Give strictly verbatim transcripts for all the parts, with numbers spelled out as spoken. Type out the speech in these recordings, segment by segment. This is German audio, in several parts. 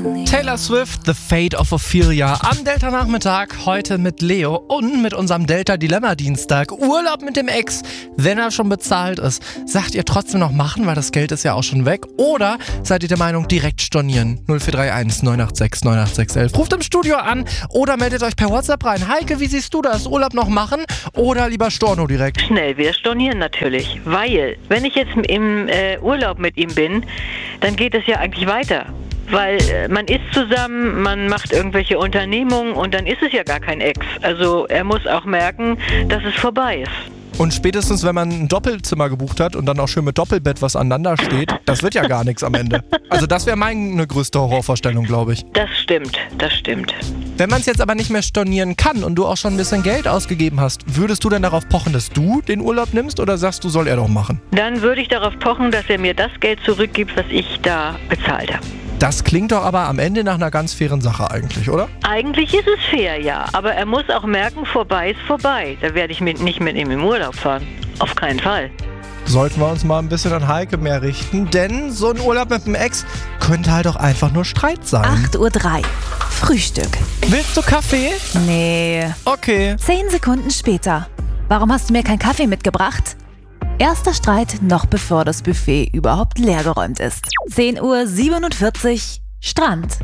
Taylor Swift, The Fate of Ophelia am Delta-Nachmittag, heute mit Leo und mit unserem Delta-Dilemma-Dienstag. Urlaub mit dem Ex, wenn er schon bezahlt ist. Sagt ihr trotzdem noch machen, weil das Geld ist ja auch schon weg? Oder seid ihr der Meinung, direkt stornieren? null vier drei eins neun acht sechs neun acht sechs eins. Ruft im Studio an oder meldet euch per WhatsApp rein. Heike, wie siehst du das? Urlaub noch machen oder lieber Storno direkt? Schnell, wir stornieren natürlich, weil wenn ich jetzt im äh, Urlaub mit ihm bin, dann geht es ja eigentlich weiter. Weil äh, man isst zusammen, man macht irgendwelche Unternehmungen und dann ist es ja gar kein Ex. Also er muss auch merken, dass es vorbei ist. Und spätestens, wenn man ein Doppelzimmer gebucht hat und dann auch schön mit Doppelbett was aneinander steht, das wird ja gar nichts am Ende. Also das wäre meine größte Horrorvorstellung, glaube ich. Das stimmt, das stimmt. Wenn man es jetzt aber nicht mehr stornieren kann und du auch schon ein bisschen Geld ausgegeben hast, würdest du denn darauf pochen, dass du den Urlaub nimmst oder sagst du, soll er doch machen? Dann würde ich darauf pochen, dass er mir das Geld zurückgibt, was ich da bezahlt habe. Das klingt doch aber am Ende nach einer ganz fairen Sache eigentlich, oder? Eigentlich ist es fair, ja. Aber er muss auch merken, vorbei ist vorbei. Da werde ich mit, nicht mit ihm im Urlaub fahren. Auf keinen Fall. Sollten wir uns mal ein bisschen an Heike mehr richten, denn so ein Urlaub mit dem Ex könnte halt auch einfach nur Streit sein. acht Uhr drei. Frühstück. Willst du Kaffee? Nee. Okay. Zehn Sekunden später. Warum hast du mir keinen Kaffee mitgebracht? Erster Streit, noch bevor das Buffet überhaupt leergeräumt ist. zehn Uhr siebenundvierzig, Strand.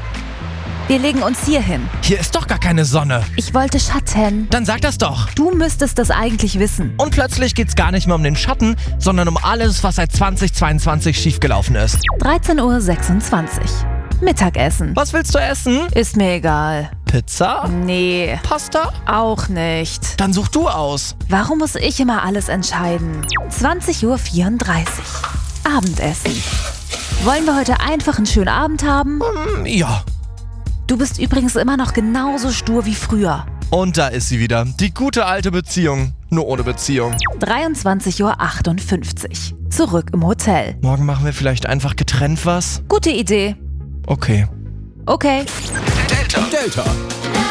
Wir legen uns hier hin. Hier ist doch gar keine Sonne. Ich wollte Schatten. Dann sag das doch. Du müsstest das eigentlich wissen. Und plötzlich geht's gar nicht mehr um den Schatten, sondern um alles, was seit zweitausendzweiundzwanzig schiefgelaufen ist. dreizehn Uhr sechsundzwanzig. Mittagessen. Was willst du essen? Ist mir egal. Pizza? Nee. Pasta? Auch nicht. Dann such du aus. Warum muss ich immer alles entscheiden? zwanzig Uhr vierunddreißig. Abendessen. Wollen wir heute einfach einen schönen Abend haben? Hm, ja. Du bist übrigens immer noch genauso stur wie früher. Und da ist sie wieder. Die gute alte Beziehung. Nur ohne Beziehung. dreiundzwanzig Uhr achtundfünfzig. Zurück im Hotel. Morgen machen wir vielleicht einfach getrennt was? Gute Idee. Okay. Okay. Delta. Delta.